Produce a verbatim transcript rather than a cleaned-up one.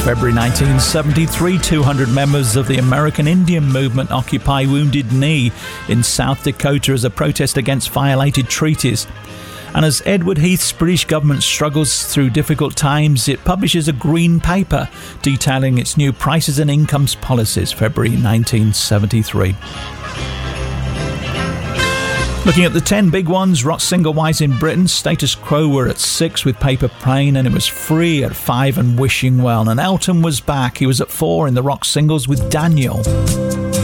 February nineteen seventy-three, two hundred members of the American Indian movement occupy Wounded Knee in South Dakota as a protest against violated treaties. And as Edward Heath's British government struggles through difficult times, it publishes a green paper detailing its new prices and incomes policies, February nineteen seventy-three. Looking at the ten big ones, rock single-wise in Britain, Status Quo were at six with Paper Plane, and it was Free at five and Wishing Well. And Elton was back. He was at four in the rock singles with Daniel.